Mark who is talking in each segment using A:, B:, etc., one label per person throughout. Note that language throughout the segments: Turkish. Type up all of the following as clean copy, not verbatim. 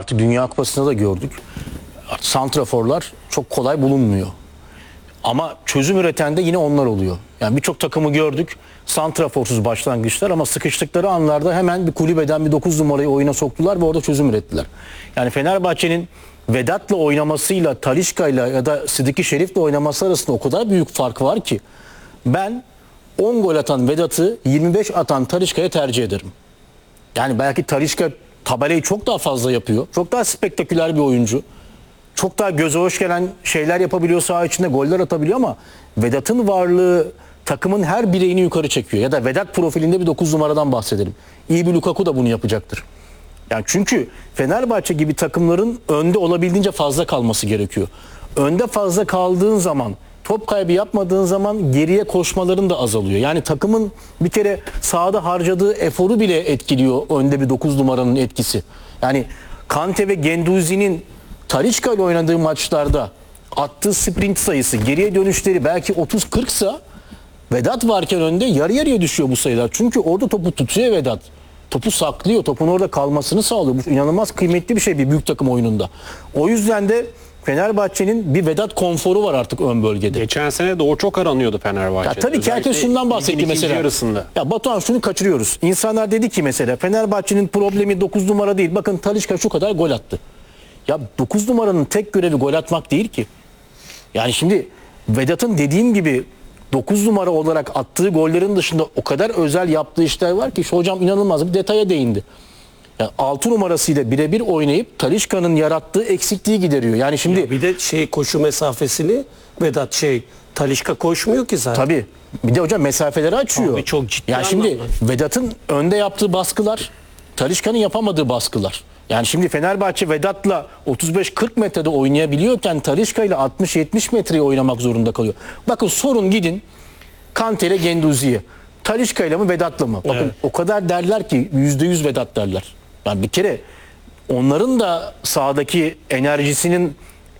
A: artık Dünya Kupası'nda da gördük. Santraforlar çok kolay bulunmuyor. Ama çözüm üreten de yine onlar oluyor. Yani birçok takımı gördük. Santraforsuz başlangıçlar ama sıkıştıkları anlarda hemen bir kulübeden bir 9 numarayı oyuna soktular ve orada çözüm ürettiler. Yani Fenerbahçe'nin Vedat'la oynamasıyla, Talisca'yla ya da Sıdıki Şerif'le oynaması arasında o kadar büyük fark var ki ben 10 gol atan Vedat'ı 25 atan Talisca'ya tercih ederim. Yani belki Talisca tabelayı çok daha fazla yapıyor. Çok daha spektaküler bir oyuncu. Çok daha göze hoş gelen şeyler yapabiliyor, saha içinde goller atabiliyor ama Vedat'ın varlığı takımın her bireyini yukarı çekiyor. Ya da Vedat profilinde bir 9 numaradan bahsedelim. İyi bir Lukaku da bunu yapacaktır. Yani çünkü Fenerbahçe gibi takımların önde olabildiğince fazla kalması gerekiyor. Önde fazla kaldığın zaman, top kaybı yapmadığın zaman geriye koşmaların da azalıyor. Yani takımın bir kere sahada harcadığı eforu bile etkiliyor önde bir 9 numaranın etkisi. Yani Kante ve Guendouzi'nin Talisca ile oynadığı maçlarda attığı sprint sayısı, geriye dönüşleri belki 30-40 sa Vedat varken önde yarı yarıya düşüyor bu sayılar. Çünkü orada topu tutuyor Vedat. Topu saklıyor, topun orada kalmasını sağlıyor. Bu inanılmaz kıymetli bir şey bir büyük takım oyununda. O yüzden de Fenerbahçe'nin bir Vedat konforu var artık ön bölgede.
B: Geçen sene de o çok aranıyordu Fenerbahçe'de.
A: Ya tabii ki herkes şundan bahsetti mesela.
B: Yarısında.
A: Ya Batuhan şunu kaçırıyoruz. İnsanlar dedi ki mesela Fenerbahçe'nin problemi 9 numara değil. Bakın Talisca şu kadar gol attı. Ya 9 numaranın tek görevi gol atmak değil ki. Yani şimdi Vedat'ın dediğim gibi 9 numara olarak attığı gollerin dışında o kadar özel yaptığı işler var ki şu hocam inanılmaz bir detaya değindi. Yani 6 numarasıyla birebir oynayıp Talisca'nın yarattığı eksikliği gideriyor. Yani şimdi
C: Ya bir de koşu mesafesini Vedat Talisca koşmuyor ki zaten.
A: tabii bir de hocam mesafeleri açıyor.
C: Abi çok ciddi
A: yani şimdi
C: anlamda.
A: Vedat'ın önde yaptığı baskılar Talisca'nın yapamadığı baskılar. Yani şimdi Fenerbahçe Vedat'la 35-40 metrede oynayabiliyorken Talisca ile 60-70 metreye oynamak zorunda kalıyor. Bakın sorun gidin Kante ile Guendouzi'ye. Talisca ile mi Vedat'la mı? Bakın
C: Evet.
A: o kadar derler ki %100 Vedat derler. Yani bir kere onların da sahadaki enerjisinin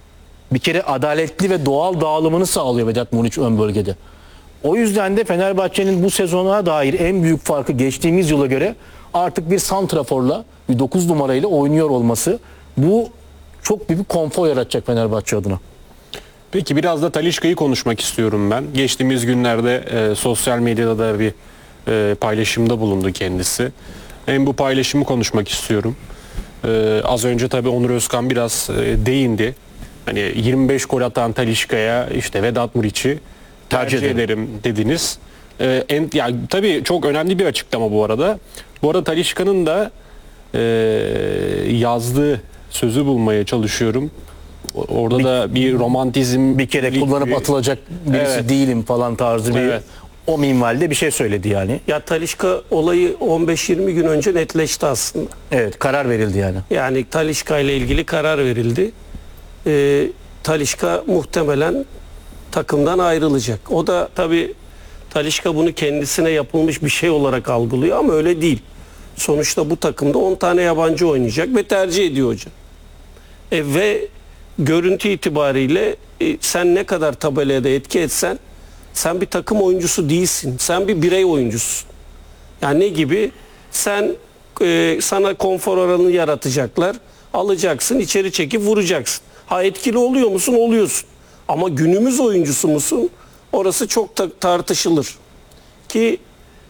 A: bir kere adaletli ve doğal dağılımını sağlıyor Vedat Muriç ön bölgede. O yüzden de Fenerbahçe'nin bu sezona dair en büyük farkı geçtiğimiz yıla göre artık bir santraforla bir 9 numarayla oynuyor olması. Bu çok büyük bir konfor yaratacak Fenerbahçe adına.
B: Peki biraz da Talisca'yı konuşmak istiyorum ben. Geçtiğimiz günlerde sosyal medyada da bir paylaşımda bulundu kendisi. Hem bu paylaşımı konuşmak istiyorum. Az önce tabii Onur Özkan biraz değindi. Hani 25 gol atan Talisca'ya işte Vedat Muriç'i tercih ederim dediniz. Yani tabii çok önemli bir açıklama bu arada. Bu arada Talisca'nın da yazdığı sözü bulmaya çalışıyorum. Orada da bir romantizm
A: Bir kere kullanıp atılacak birisi
B: Evet.
A: değilim falan tarzı bir
B: Evet.
A: o minvalde bir şey söyledi yani.
C: Ya Talisca olayı 15-20 gün önce netleşti aslında.
A: Evet, karar verildi yani.
C: Yani Talisca ile ilgili karar verildi. Talisca muhtemelen takımdan ayrılacak. O da tabii Talisca bunu kendisine yapılmış bir şey olarak algılıyor ama öyle değil. Sonuçta bu takımda 10 tane yabancı oynayacak ve tercih ediyor hoca. Ve görüntü itibariyle sen ne kadar tabelaya da etki etsen sen bir takım oyuncusu değilsin. Sen bir birey oyuncusun. Yani ne gibi? Sen sana konfor alanı yaratacaklar. Alacaksın, içeri çekip vuracaksın. Ha etkili oluyor musun? Oluyorsun. Ama günümüz oyuncusu musun? Orası çok tartışılır. Ki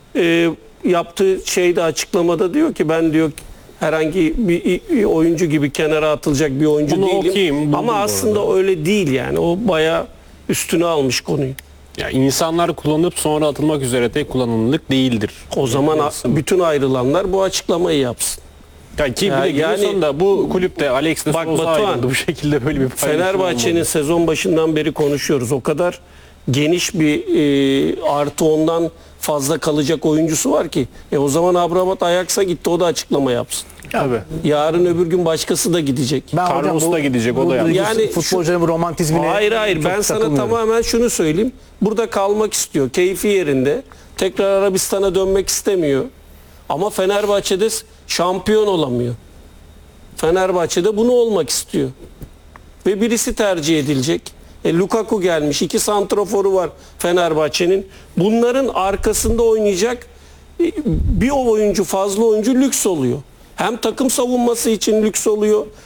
C: yaptığı şeyde açıklamada diyor ki ben diyor herhangi bir oyuncu gibi kenara atılacak bir oyuncu
B: Bunu
C: değilim.
B: okuyayım, buldum
C: Ama
B: bu
C: aslında öyle değil yani. O bayağı üstüne almış konuyu.
B: Ya insanlar kullanıp sonra atılmak üzere tek kullanımlık değildir.
C: O zaman bütün ayrılanlar bu açıklamayı yapsın.
B: Yani ki
C: Ya
B: bir de
C: yani-
B: günün sonunda bu kulüpte Alex de
C: Bak
B: Souza
C: Batuhan,
B: ayrıldı. Bu şekilde böyle bir paylaşım
C: Fenerbahçe'nin
B: olmadı.
C: sezon başından beri konuşuyoruz. O kadar geniş bir artı ondan fazla kalacak oyuncusu var ki. O zaman Abramat Ajax'a gitti, o da açıklama yapsın.
B: Tabii.
C: Yarın öbür gün başkası da gidecek.
B: Carlos da gidecek, o da yaptı.
C: Yani
A: futbolcuların bu romantizmine
C: Hayır
A: çok
C: ben sana
A: takılmıyorum.
C: tamamen şunu söyleyeyim. Burada kalmak istiyor. Keyfi yerinde. Tekrar Arabistan'a dönmek istemiyor. Ama Fenerbahçe'de şampiyon olamıyor. Fenerbahçe'de bunu olmak istiyor. Ve birisi tercih edilecek. Lukaku gelmiş. 2 santraforu var Fenerbahçe'nin. Bunların arkasında oynayacak bir oyuncu, fazla oyuncu lüks oluyor. Hem takım savunması için lüks oluyor.